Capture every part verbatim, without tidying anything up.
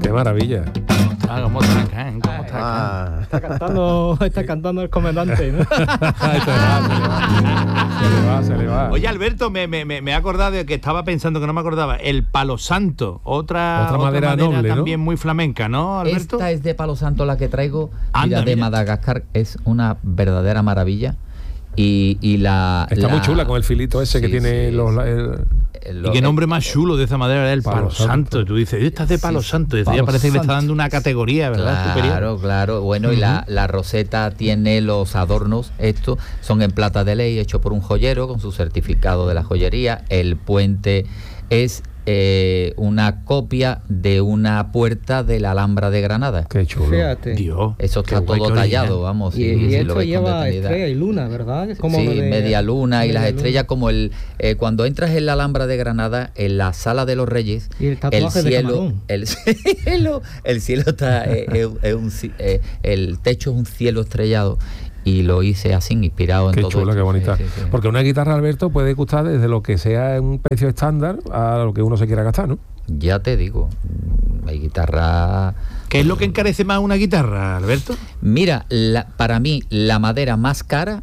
Qué maravilla. Ah, ¿cómo está acá? ¿Cómo está acá? Ah. Está cantando, está cantando el comandante, ¿no? Ahí se va, se le va, se le va. Oye, Alberto, me, me, me he acordado de que estaba pensando que no me acordaba. El palo santo, otra, Otra madera noble, ¿no? también muy flamenca, ¿no, Alberto? Esta es de palo santo la que traigo. Anda, Mira, de mira. Madagascar, es una verdadera maravilla. Y, y la Está la- muy chula con el filito ese Sí, que tiene sí, los... sí. el- el- Y qué nombre más chulo de esa madera era el Palo palo, santo. santo. Tú dices, esta es de palo Sí, santo. Y Palo ya parece que le está santo. dando una categoría, ¿verdad? Claro, Superior. claro. Bueno, y la, la roseta tiene los adornos, estos son en plata de ley, hecho por un joyero con su certificado de la joyería. El puente es eh, una copia de una puerta de la Alhambra de Granada. Qué chulo. Fíjate. Dios. Eso qué está guay, todo qué original. tallado, vamos. Y, si- y si lo esto veis con lleva detenidad. estrella y luna, ¿verdad? Como Sí, lo de- media luna y media las luna. estrellas como el... eh, cuando entras en la Alhambra de Granada, en la Sala de los Reyes, Y el tatuaje de cielo, camarón. el cielo, el cielo está... eh, eh, es un ci- eh, el techo es un cielo estrellado y lo hice así, inspirado en Qué todo chula, esto. qué bonita. Sí, sí, sí. Porque una guitarra, Alberto, puede costar desde lo que sea en un precio estándar a lo que uno se quiera gastar, ¿no? Ya te digo, mm, hay guitarra... ¿Qué es lo que encarece más una guitarra, Alberto? Mira, la- para mí la madera más cara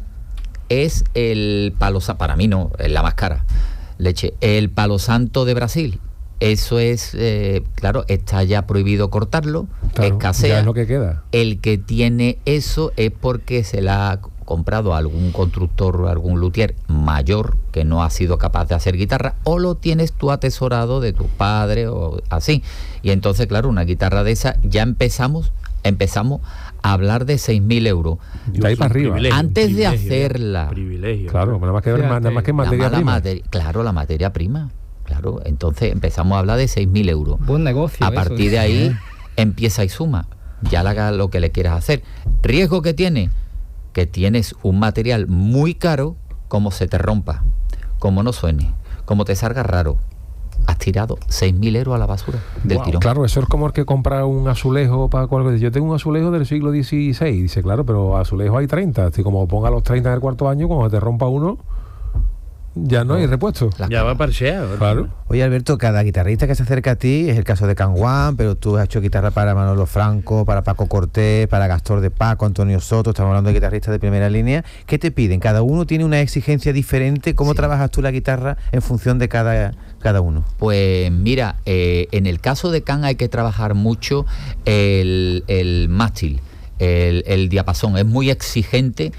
es el palo santo. Para mí no, es la más cara. Leche, el palo santo de Brasil. Eso es, eh, claro, está ya prohibido cortarlo, Claro, escasea. ya es lo que queda. El que tiene eso es porque se la ha comprado a algún constructor o algún luthier mayor que no ha sido capaz de hacer guitarra, o lo tienes tú atesorado de tu padre o así. Y entonces, claro, una guitarra de esa, ya empezamos, empezamos a hablar de seis mil euros. De ahí para arriba. Privilegio, Antes de privilegio, hacerla. Privilegio. Claro, nada más que, Fíjate, nada más que Nada materia más la prima. materi- claro, la materia prima. Claro, entonces empezamos a hablar de seis mil euros. Buen negocio. A eso, partir ¿eh? de ahí empieza y suma. Ya le haga lo que le quieras hacer. Riesgo que tiene, que tienes un material muy caro, como se te rompa, como no suene, como te salga raro. Has tirado seis mil euros a la basura del Wow, tirón. claro, eso es como el que compra un azulejo para cualquier... Yo tengo un azulejo del siglo dieciséis. Dice, claro, pero azulejo hay treinta. Así como ponga los treinta en el cuarto año, cuando te rompa uno, ya no hay repuesto. La Ya va parcheado. Claro. Oye, Alberto, cada guitarrista que se acerca a ti, es el caso de Can Juan, pero tú has hecho guitarra para Manolo Franco, para Paco Cortés, para Gastón de Paco, Antonio Soto, estamos hablando de guitarristas de primera línea. ¿Qué te piden? Cada uno tiene una exigencia diferente. ¿Cómo Sí. trabajas tú la guitarra en función de cada, cada uno? Pues mira, eh, en el caso de Can hay que trabajar mucho el, el mástil, el, el diapasón, es muy exigente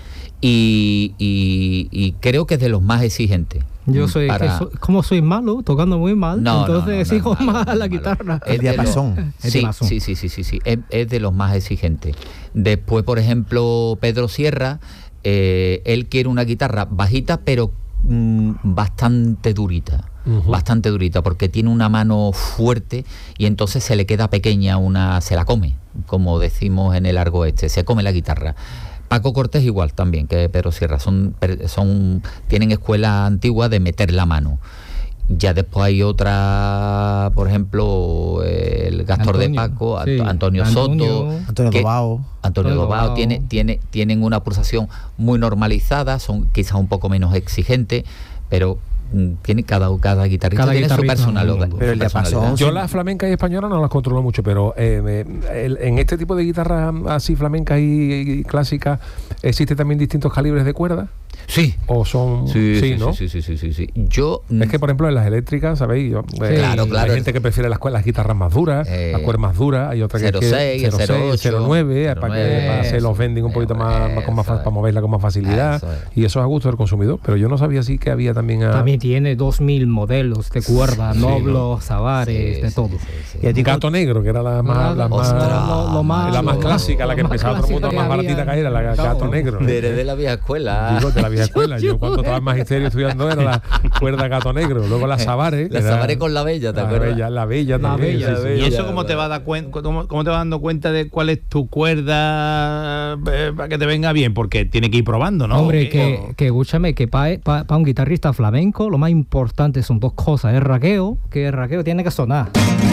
y, y- y creo que es de los más exigentes. Yo soy, Para- que soy- como soy malo, tocando muy mal, No, no, entonces no, no, exijo no, no, más no, la no, guitarra. no. Es El de diapasón. los- El Sí, diapasón. sí, sí, sí, sí, sí. Es, es de los más exigentes. Después, por ejemplo, Pedro Sierra, eh, él quiere una guitarra bajita, pero mm, bastante durita. Ujú. Bastante durita, porque tiene una mano fuerte y entonces se le queda pequeña, una se la come, como decimos en el argot este, se come la guitarra. Paco Cortés igual también que Pedro Sierra, son, son tienen escuela antigua de meter la mano. Ya después hay otra, por ejemplo, el Gastor de Antonio, Paco, sí. Anto- Antonio Soto, Antonio- Antonio que- Dobao. Antonio Antonio Dobao Dobao. tiene, tiene, tienen una pulsación muy normalizada, son quizás un poco menos exigentes, pero mm, tiene cada, cada guitarrista Cada tiene guitarrista su personalidad. es un mundo. Pero el su personalidad. diapasón, Yo Sí. las flamencas y españolas no las controlo mucho, pero eh, me- el- en este tipo de guitarras así flamencas y, y clásicas, ¿existe también distintos calibres de cuerda? Sí. ¿O son...? Sí, sí, ¿no? sí, sí, sí, sí, sí. Yo mm, Es que, por ejemplo, en las eléctricas, ¿sabéis? Yo, eh, Claro, claro. Hay gente que prefiere las, cue- las guitarras más duras, Eh, las cuerdas más duras, hay otra que cero es que seis, el cero seis, cero ocho, cero nueve, para, que, cero nueve, para hacer los bending un poquito más, más con más fa- eso es. para moverla con más facilidad, Eso es. y eso es a gusto del consumidor. Pero yo no sabía así que había también... A, También tiene dos mil modelos de cuerda, Sí, noblos, savares, Sí, de sí, todo. sí, sí. Y a ti, Gato Negro, que era la más, la más, Ostras, lo, lo más, la más lo- clásica, la que lo más empezaba todo el mundo, clásica la más que baratita había. que era, la Gato Claro. Negro. De, de la vieja escuela. Digo, de la vieja escuela. Yo cuando estaba en magisterio estudiando era la cuerda Gato Negro, luego la Savares. La era- Savares con la Bella, ¿te la acuerdas? Bella, la Bella La también. Bella, sí, sí. ¿Y Bella, eso cómo te bella. va a dar cuenta, cómo, cómo te vas dando cuenta de cuál es tu cuerda eh, para que te venga bien? Porque tiene que ir probando, ¿no? Hombre, ¿O qué? que, que escúchame, que para pa, pa un guitarrista flamenco lo más importante son dos cosas. El raqueo, que el raqueo tiene que sonar.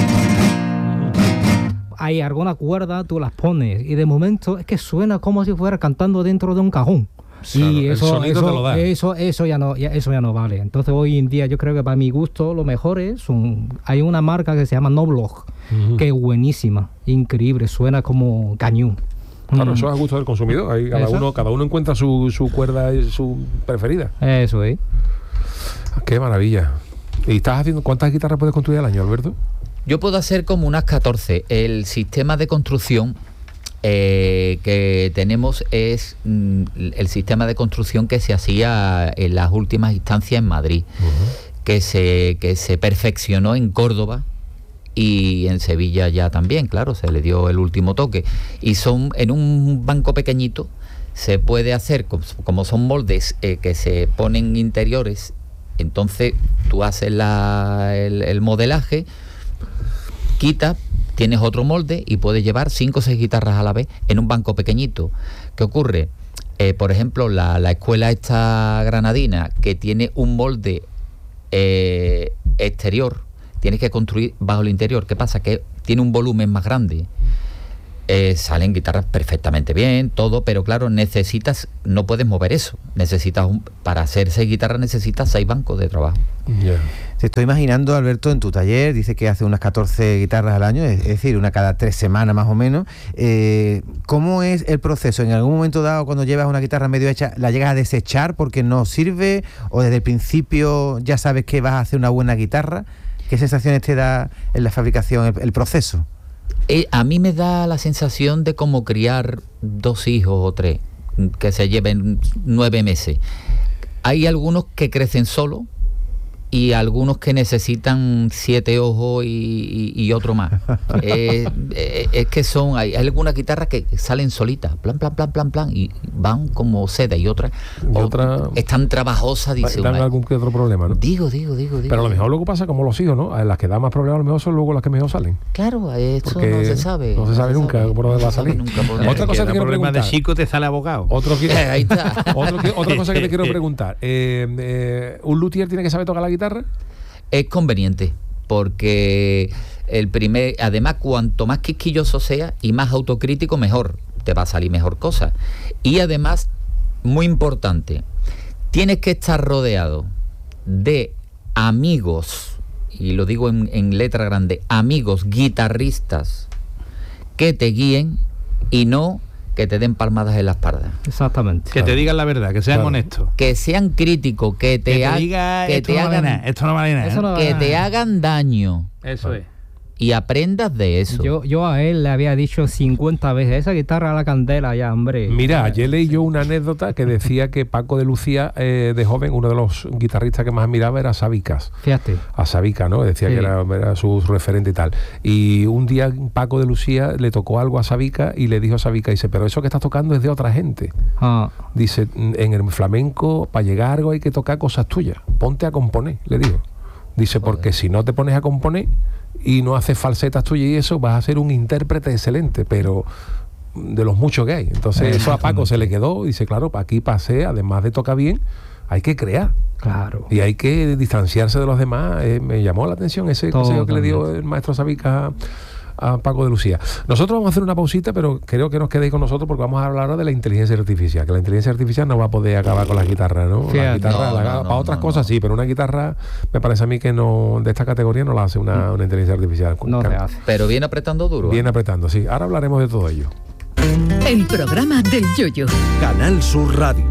Hay alguna cuerda, tú las pones y de momento es que suena como si fuera cantando dentro de un cajón. Y el eso, sonido eso, te lo da. eso, eso ya no, ya- eso ya no vale. Entonces hoy en día yo creo que para mi gusto lo mejor es un, hay una marca que se llama Noblog, Ujú. que es buenísima, increíble, suena como cañón. Claro, Mm, eso es a gusto del consumidor. Ahí cada Eso. uno, cada uno encuentra su, su cuerda y su preferida. Eso es. Qué maravilla. ¿Y estás haciendo cuántas guitarras puedes construir al año, Alberto? Yo puedo hacer como unas catorce. El sistema de construcción eh, que tenemos es mm, el sistema de construcción que se hacía en las últimas instancias en Madrid, que se, que se perfeccionó en Córdoba y en Sevilla ya también, claro, se le dio el último toque. Y son en un banco pequeñito, se puede hacer, como- como son moldes eh, que se ponen interiores, entonces tú haces la- el, el modelaje, quitas, tienes otro molde y puedes llevar cinco o seis guitarras a la vez en un banco pequeñito. ¿Qué ocurre? Eh, por ejemplo, la, la escuela esta granadina, que tiene un molde eh, exterior, tienes que construir bajo el interior. ¿Qué pasa? Que tiene un volumen más grande. Eh, salen guitarras perfectamente bien, todo, pero claro, necesitas, no puedes mover eso. Necesitas un, para hacer seis guitarras necesitas seis bancos de trabajo. Ya. Te estoy imaginando, Alberto, en tu taller, dice que hace unas catorce guitarras al año, es es decir, una cada tres semanas más o menos. Eh, ¿Cómo es el proceso? ¿En algún momento dado, cuando llevas una guitarra medio hecha, la llegas a desechar porque no sirve? ¿O desde el principio ya sabes que vas a hacer una buena guitarra? ¿Qué sensaciones te da en la fabricación, el, el proceso? Eh, a mí me da la sensación de como criar dos hijos o tres, que se lleven nueve meses. Hay algunos que crecen solo y algunos que necesitan siete ojos y, y, y otro más. Eh, eh, es que son, hay, hay algunas guitarras que salen solitas, plan, plan, plan, plan, plan, y van como seda, y otras Y o- otra- están trabajosas, dice Dan una. algún que otro problema, ¿no? Digo, digo, digo, digo. Pero a lo mejor luego pasa como los hijos, ¿no? A las que dan más problemas a lo mejor son luego las que mejor salen. Claro, esto Porque no se sabe. no se sabe nunca por dónde va a se sabe salir. nunca por Otra dónde. cosa que da quiero problema de preguntar. chico te sale abogado. Otro que, Ahí está. otro que- otra cosa que te quiero preguntar. Eh, eh, ¿Un luthier tiene que saber tocar la guitarra? Es conveniente, porque el primer, además, cuanto más quisquilloso sea y más autocrítico, mejor, te va a salir mejor cosa. Y además, muy importante, tienes que estar rodeado de amigos, y lo digo en, en letra grande, amigos guitarristas que te guíen y no que te den palmadas en la espalda. Exactamente. Que te digan la verdad, que sean Claro. honestos. Que sean críticos, que te, Que te ha- diga que esto te no vale hagan, nada, esto no vale nada. Eso ¿eh? no- que te hagan daño Eso es. y aprendas de eso. Yo, yo a él le había dicho cincuenta veces, esa guitarra a la candela ya, hombre. Mira, ayer leí yo una anécdota que decía que Paco de Lucía, eh, de joven, uno de los guitarristas que más admiraba era Sabicas. Fíjate. A Sabica, ¿no? Decía Sí. que era, era su referente y tal. Y un día Paco de Lucía le tocó algo a Sabica y le dijo a Sabica, dice, pero eso que estás tocando es de otra gente. Ah, Dice, en el flamenco, para llegar a algo hay que tocar cosas tuyas. Ponte a componer, le digo. Dice, porque si no te pones a componer y no haces falsetas tuyas y eso, vas a ser un intérprete excelente, pero de los muchos que hay. Entonces eso a Paco se le quedó. Dice, claro, para aquí pasé, además de tocar bien, hay que crear. claro. Y hay que distanciarse de los demás. Eh, me llamó la atención ese consejo que le dio el maestro Sabica a, a Paco de Lucía. Nosotros vamos a hacer una pausita, pero creo que nos quedéis con nosotros porque vamos a hablar ahora de la inteligencia artificial. Que la inteligencia artificial no va a poder acabar con las guitarras, ¿no? Fíjate. La guitarra, No, la- no, no, para otras no, cosas no. sí, pero una guitarra me parece a mí que no, de esta categoría no la hace una, una inteligencia artificial. No se Can- hace. Pero viene apretando duro. Bien ¿eh? apretando, sí. Ahora hablaremos de todo ello. El programa del Yoyo. Canal Sur Radio.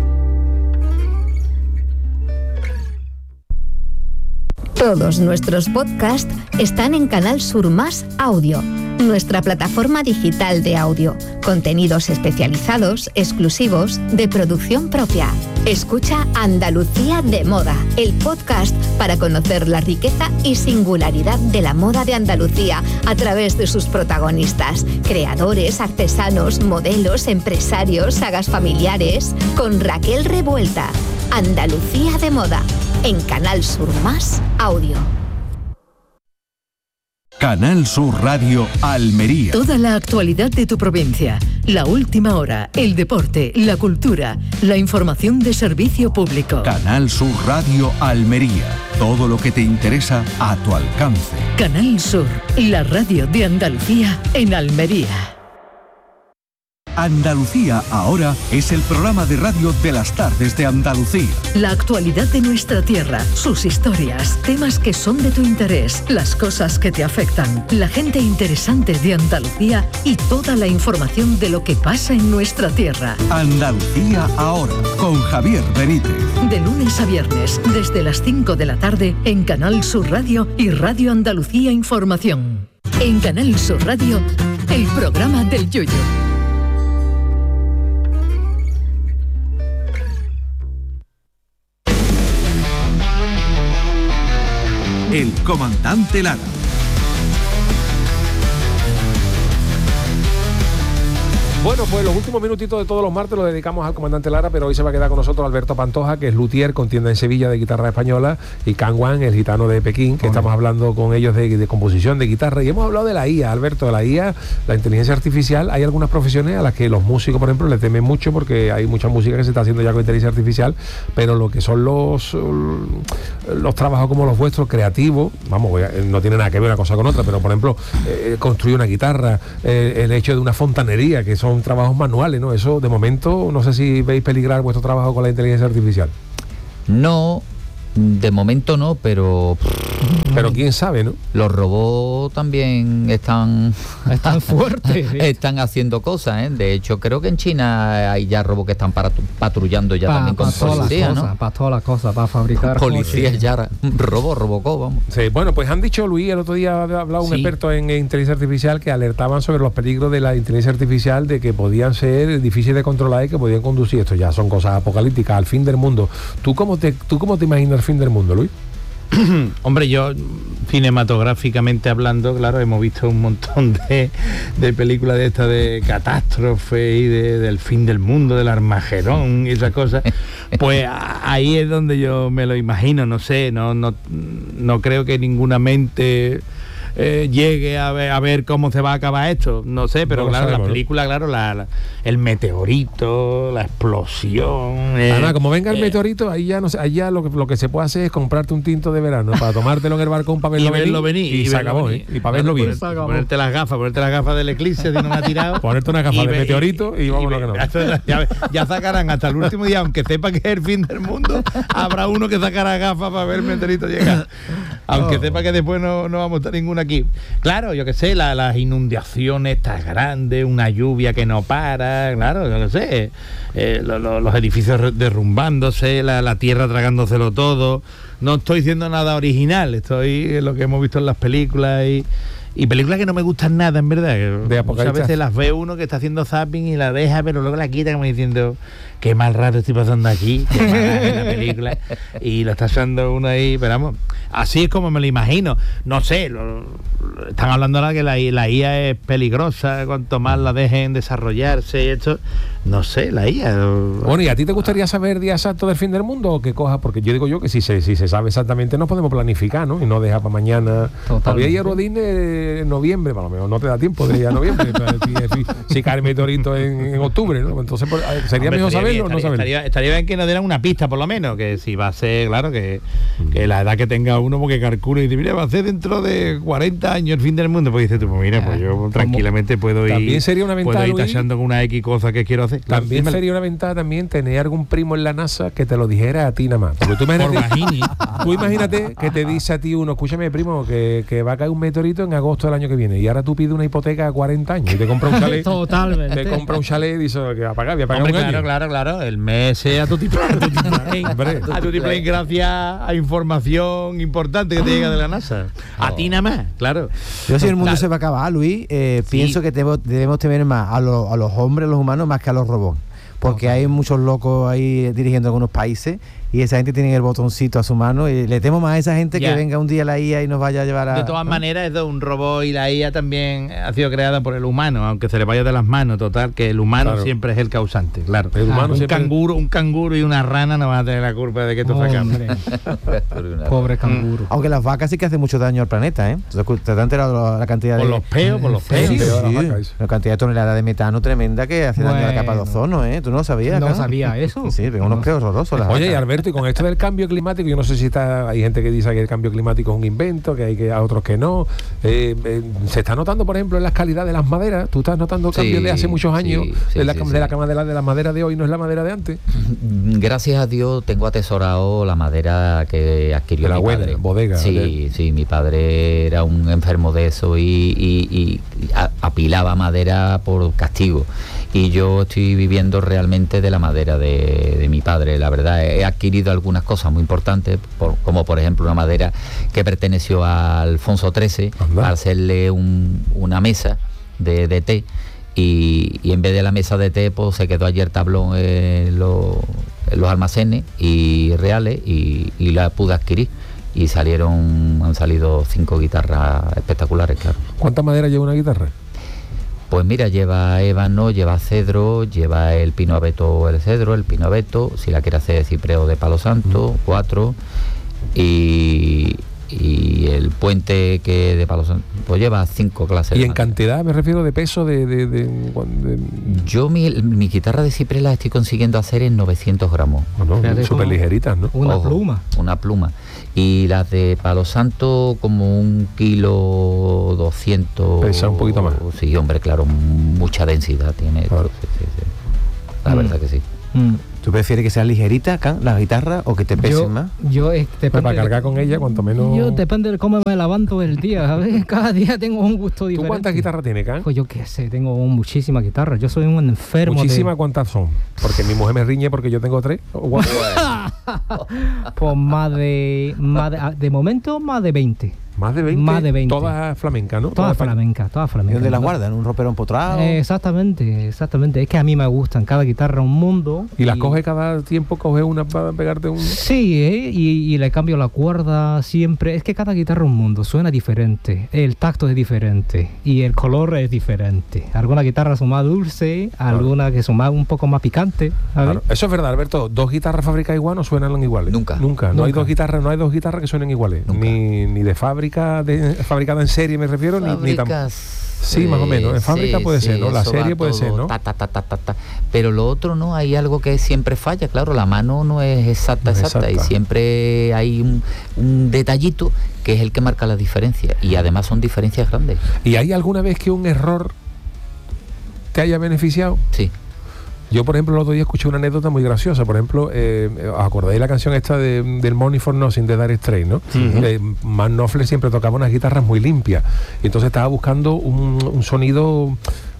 Todos nuestros podcasts están en Canal Sur Más Audio, nuestra plataforma digital de audio. Contenidos especializados, exclusivos, de producción propia. Escucha Andalucía de Moda, el podcast para conocer la riqueza y singularidad de la moda de Andalucía a través de sus protagonistas, creadores, artesanos, modelos, empresarios, sagas familiares, con Raquel Revuelta. Andalucía de Moda, en Canal Sur Más Audio. Canal Sur Radio Almería. Toda la actualidad de tu provincia, la última hora, el deporte, la cultura, la información de servicio público. Canal Sur Radio Almería. Todo lo que te interesa a tu alcance. Canal Sur, la radio de Andalucía en Almería. Andalucía Ahora es el programa de radio de las tardes de Andalucía. La actualidad de nuestra tierra, sus historias, temas que son de tu interés, las cosas que te afectan, la gente interesante de Andalucía y toda la información de lo que pasa en nuestra tierra. Andalucía Ahora, con Javier Benítez. De lunes a viernes, desde las cinco de la tarde, en Canal Sur Radio y Radio Andalucía Información. En Canal Sur Radio, el programa del Yoyo. El comandante Lara. Bueno, pues los últimos minutitos de todos los martes los dedicamos al comandante Lara, pero hoy se va a quedar con nosotros Alberto Pantoja, que es luthier con tienda en Sevilla de guitarra española, y Can Wan, el gitano de Pekín, que estamos hablando con ellos de, de composición de guitarra, y hemos hablado de la I A, Alberto, de la I A, la inteligencia artificial. Hay algunas profesiones a las que los músicos, por ejemplo, le temen mucho porque hay mucha música que se está haciendo ya con inteligencia artificial, pero lo que son los los trabajos como los vuestros, creativos, vamos, no tiene nada que ver una cosa con otra, pero por ejemplo, eh, construir una guitarra, eh, el hecho de una fontanería, que son trabajos manuales, ¿no? Eso, de momento, no sé si veis peligrar vuestro trabajo con la inteligencia artificial. No, de momento no, pero... Pero quién sabe, ¿no? Los robots también están... Están fuertes. ¿sí? Están haciendo cosas, ¿eh? De hecho, creo que en China hay ya robots que están para, patrullando ya Pa, también pa con todas policía, las ¿no? cosas, para todas las cosas, para fabricar Policías coches. ya, robot, robocó, vamos. Sí, bueno, pues han dicho, Luis, el otro día ha hablado un Sí. experto en, en inteligencia artificial, que alertaban sobre los peligros de la inteligencia artificial, de que podían ser difíciles de controlar y que podían conducir, esto ya son cosas apocalípticas, al fin del mundo. ¿Tú cómo te, tú cómo te imaginas el fin del mundo, Luis? Hombre, yo cinematográficamente hablando, claro, hemos visto un montón de, de películas de estas de catástrofe y de, del fin del mundo, del Armagedón y esas cosas. Pues a- ahí es donde yo me lo imagino, no sé, no, no, no creo que ninguna mente eh, llegue a ver, a ver cómo se va a acabar esto, no sé, pero No lo claro, sabemos, la ¿no? película, claro, la, la- el meteorito, la explosión. eh, Además, como venga el eh, meteorito, ahí ya no sé, ahí ya lo que, lo que se puede hacer es comprarte un tinto de verano para tomártelo en el balcón para verlo, y verlo venir y, se verlo acabó, venir. ¿eh? Y para verlo Claro, bien. poner- ponerte las gafas, ponerte las gafas del eclipse de no me ha tirado. Ponerte una gafa y de ve- meteorito y vámonos que no. Ya, ya, ya sacarán hasta el último día, aunque sepa que es el fin del mundo, habrá uno que sacará gafas para ver el meteorito llegar. Aunque Oh. sepa que después no, no vamos a estar ninguna aquí. Claro, yo que sé, la- las inundaciones estas grandes, una lluvia que no para, claro, yo que sé, eh, lo- lo- los edificios re- derrumbándose, la, la tierra tragándoselo todo. No estoy diciendo nada original, estoy en lo que hemos visto en las películas y, y películas que no me gustan nada, en verdad. que De muchas apocalipsis. veces las ve uno que está haciendo zapping y la deja, pero luego la quita como diciendo, qué mal rato estoy pasando aquí, qué mal es la película, y lo está echando uno ahí, pero vamos, así es como me lo imagino. No sé, lo- lo- están hablando ahora que la, I- la I A es peligrosa, cuanto más la dejen desarrollarse y esto, no sé, la I A... Bueno, ¿y a ti te gustaría saber día exacto del fin del mundo o que coja? Porque yo digo yo que si se, si se sabe exactamente nos podemos planificar, ¿no? Y no dejar para mañana. Totalmente. Había ir a Rodín en noviembre, a lo mejor no te da tiempo de ir a noviembre, pero si, si, si cae el meteorito en, en octubre, ¿no? Entonces pues, sería Hombre, mejor estaría saberlo bien, o no estaría, saberlo. estaría, estaría bien que nos dieran una pista por lo menos, que si va a ser, claro, que, que la edad que tenga uno, porque calcula y dice, mira, va a ser dentro de cuarenta años el fin del mundo, pues dices tú, pues mira, pues yo tranquilamente puedo ir, También sería una ventaja, puedo ir Luis, tachando con una X cosa que quiero hacer. Claro, También dímelo. sería una ventaja también tener algún primo en la NASA que te lo dijera a ti nada más. Porque tú imagínate, Por Magini. tú imagínate que te dice a ti uno, escúchame primo, que, que va a caer un meteorito en agosto del año que viene y ahora tú pides una hipoteca a cuarenta años y te compra un chalet. Totalmente. Te compra un chalet y dice que va a pagar, voy a pagar Hombre, un claro, año. claro, claro, el mes es a tu tipo a tu tiplén. Hombre. A tu tiplén, gracias a información importante que te llega de la NASA. A ti nada más, claro. Yo si el mundo Claro. se va a acabar, Luis, eh, Sí. pienso que debemos, debemos temer más a, los- a los hombres, a los humanos, más que a los robots. Porque hay muchos locos ahí dirigiendo algunos países y esa gente tiene el botoncito a su mano y le temo más a esa gente Ya. que venga un día la I A y nos vaya a llevar a... De todas ¿no? maneras, es de un robot y la I A también ha sido creada por el humano, aunque se le vaya de las manos, total, que el humano Claro. siempre es el causante, claro. El humano un siempre- canguro, un canguro y una rana no van a tener la culpa de que esto se acabe. Hombre, pobre canguro. Aunque las vacas sí que hacen mucho daño al planeta, ¿eh? ¿Te te has enterado la, la cantidad Por de... los peos, por los Sí, peos. sí, peor a las vacas. la cantidad de toneladas de metano tremenda que hace daño a la capa de Bueno. ozono, ¿eh? ¿Tú no lo sabías? No Carlos? sabía eso. Sí, pero unos peos horrorosos las Oye, y vacas. Alberto, Alberto, y con esto del cambio climático, yo no sé si está, hay gente que dice que el cambio climático es un invento, que hay que a otros que no. Eh, eh, se está notando, por ejemplo, en las calidades de las maderas. Tú estás notando cambios Sí, de hace muchos años, sí, sí, de, la, sí, de, sí. la, de, la, de la madera de hoy no es la madera de antes. Gracias a Dios tengo atesorado la madera que adquirió De la mi buena, padre. bodega, Sí, de- sí, mi padre era un enfermo de eso y, y- y a- apilaba madera por castigo. Y yo estoy viviendo realmente de la madera de, de mi padre. La verdad, he adquirido algunas cosas muy importantes, por- como por ejemplo una madera que perteneció a Alfonso trece, Anda. para hacerle un- una mesa de, de té. Y, y en vez de la mesa de té, pues se quedó allí el tablón en, los- en los almacenes y reales y, y la pude adquirir. Y salieron, han salido cinco guitarras espectaculares, claro. ¿Cuánta madera lleva una guitarra? Pues mira, lleva ébano, lleva cedro, lleva el pino abeto, el cedro, el pino abeto, si la quiere hacer de cipreo de palo santo, cuatro, y, y el puente que de palo santo, pues lleva cinco clases. Y de en madera. cantidad me refiero de peso de... de, de, de- Yo mi, mi guitarra de ciprés la estoy consiguiendo hacer en novecientos gramos. bueno, Fíjate súper cómo- ligeritas, ¿no? Una Ojo, pluma. Una pluma. Y las de palo santo como un kilo doscientos. Pesa un poquito más. Sí, hombre, claro, mucha densidad tiene esto, Claro. sí, sí, sí. La Mm. verdad que sí. Mm. ¿Tú prefieres que sea ligerita, Can, la guitarra, o que te pesen Yo, más? yo eh, Pues depende para de- cargar con ella, cuanto menos... Yo depende de cómo me levanto el día, ¿sabes? Cada día tengo un gusto ¿Tú diferente. cuántas guitarras tienes, Can? Pues yo qué sé, tengo muchísimas guitarras. Yo soy un enfermo. de- Muchísimas, ¿cuántas son? Porque mi mujer me riñe porque yo tengo tres. o cuatro. Pues más de, más de, ah, de momento más de veinte. Más de veinte. Más de veinte. Todas flamencas, ¿no? Todas pa- flamencas, todas ¿Y flamencas. dónde las ¿no? guardan? ¿Un ropero empotrado? Eh, exactamente, exactamente. Es que a mí me gustan. Cada guitarra un mundo. Y las coge cada tiempo, coge una para pegarte un... Sí, ¿eh? y, y le cambio la cuerda siempre. Es que cada guitarra un mundo, suena diferente. El tacto es diferente y el color es diferente. Algunas guitarras son más dulces, algunas que son más un poco más picantes. ¿sabes? Claro. Eso es verdad, Alberto. Dos guitarras fabricadas igual no suenan iguales. Nunca. Nunca. No hay Nunca. dos guitarras, no hay dos guitarras que suenen iguales. Nunca. Ni, ni de fábrica, de, fabricada en serie me refiero, ni, ni tampoco. Fábricas, Sí, más o menos. En fábrica puede ser, ¿no? La eso va serie puede ser, todo ¿no? ta, ta, ta, ta, ta, ta. Pero lo otro no, hay algo que siempre falla, claro, la mano no es exacta, No es exacta, exacta. y siempre hay un, un detallito que es el que marca la diferencia, y además son diferencias grandes. ¿Y hay alguna vez que un error te haya beneficiado? Sí. Yo, por ejemplo, el otro día escuché una anécdota muy graciosa. Por ejemplo, eh, ¿os acordáis la canción esta de, del Money for Nothing de Dire Straits, no? Eh, Mark Knopfler siempre tocaba unas guitarras muy limpias. Y entonces estaba buscando un, un sonido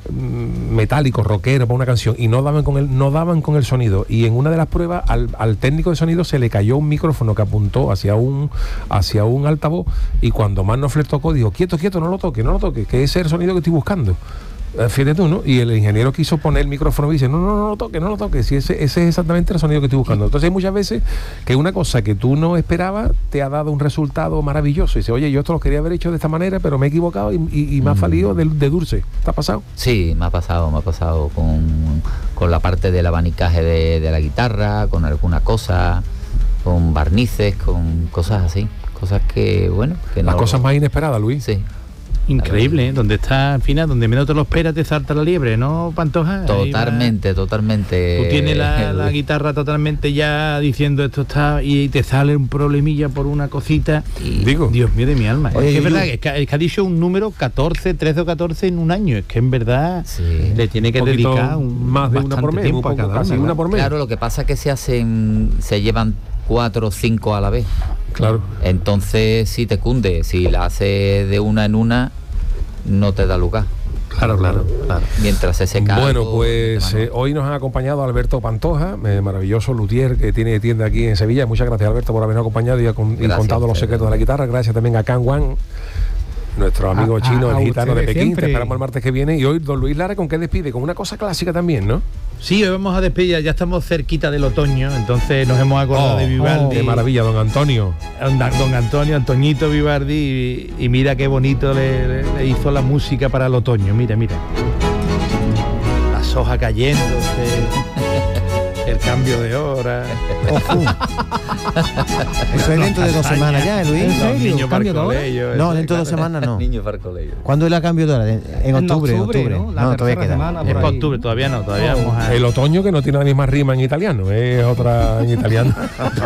mm, metálico, rockero para una canción, y no daban con el, no daban con el sonido. Y en una de las pruebas al, al técnico de sonido se le cayó un micrófono que apuntó hacia un, hacia un altavoz, y cuando Mark Knopfler tocó, dijo, quieto, quieto, no lo toque, no lo toque, que ese es el sonido que estoy buscando. Eh, Fíjate tú, ¿no? Y el ingeniero quiso poner el micrófono y dice, no, no, no lo toques, no lo toques, si ese, ese es exactamente el sonido que estoy buscando. Entonces hay muchas veces que una cosa que tú no esperabas te ha dado un resultado maravilloso. Y dice, oye, yo esto lo quería haber hecho de esta manera, pero me he equivocado y, y- y me ha salido de, de dulce. ¿Te ha pasado? Sí, me ha pasado, me ha pasado con, con la parte del abanicaje de, de la guitarra, con alguna cosa, con barnices, con cosas así, cosas que, bueno, que Las no... cosas más inesperadas, Luis. Sí. Increíble, ¿eh? Donde está, al final, donde menos te lo esperas, te salta la liebre, ¿no, Pantoja? Ahí va. Totalmente, totalmente. Tú tienes la, la guitarra totalmente ya diciendo esto está y te sale un problemilla por una cosita. Y- Digo, Dios mío de mi alma. Oye, es que es Yuyu. verdad, es que, es que ha dicho un número catorce, trece o catorce en un año. Es que en verdad Sí. le tiene que un poquito dedicar un, más de una por bastante mes, tiempo un a poco, cada casi una, una ¿verdad? por mes. Claro, lo que pasa es que se hacen, se llevan cuatro o cinco a la vez. Claro. Entonces, si te cunde, si la haces de una en una, no te da lugar. Claro, claro, claro. Mientras ese cargo... Bueno, pues de eh, mano. hoy nos ha acompañado Alberto Pantoja, eh, maravilloso luthier que tiene tienda aquí en Sevilla. Muchas gracias, Alberto, por habernos acompañado y, ha con- y Gracias contado a los ustedes. secretos de la guitarra. Gracias también a Can Wan, nuestro amigo A- chino, a- el a gitano de ustedes Pekín. Te siempre. esperamos el martes que viene. Y hoy, don Luis Lara, ¿con qué despide? Con una cosa clásica también, ¿no? Sí, hoy vamos a despedir, ya estamos cerquita del otoño, entonces nos hemos acordado Oh, de Vivaldi. ¡Qué maravilla, don Antonio! Don, don Antonio, Antoñito Vivaldi, y, y mira qué bonito le, le- le hizo la música para el otoño, mira, mira. Las hojas cayéndose, El cambio de hora. Eso es dentro de dos semanas ya, ¿eh, Luis? ¿En serio? Los niños para el ¿Cambio de hora? colegio. No, ese, dentro de dos claro. semanas no. Niño para el colegio. ¿Cuándo es la cambio de hora? En, en octubre, en octubre. ¿no? La No, todavía tercera queda. semana, por Es para ahí. octubre, todavía no, todavía Oh. vamos a... El otoño, que no tiene la misma rima en italiano, es otra en italiano.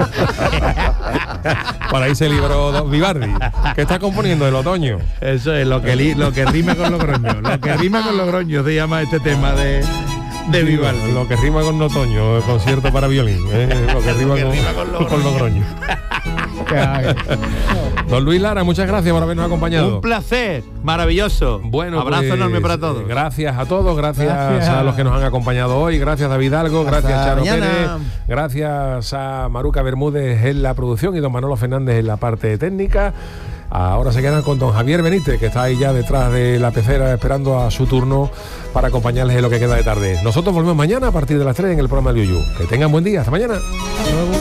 Por ahí se libró Vivaldi. ¿Qué está componiendo el otoño? Eso es lo que, li- lo que rima con Logroño. Lo que rima con Logroño se llama este tema de, de Vivaldi. Lo que rima con otoño, el concierto para violín. ¿eh? Lo que rima, que con, rima con Logroño. con Logroño. Don Luis Lara, muchas gracias por habernos acompañado. Un placer, maravilloso. Bueno, abrazo pues, enorme para todos. Gracias a todos, gracias, Gracias. a los que nos han acompañado hoy, gracias David Algo, Hasta gracias Charo mañana. Pérez, gracias a Maruca Bermúdez en la producción y don Manolo Fernández en la parte técnica. Ahora se quedan con don Javier Benítez, que está ahí ya detrás de la pecera esperando a su turno para acompañarles en lo que queda de tarde. Nosotros volvemos mañana a partir de las tres en el programa del Yuyu. Que tengan buen día, hasta mañana.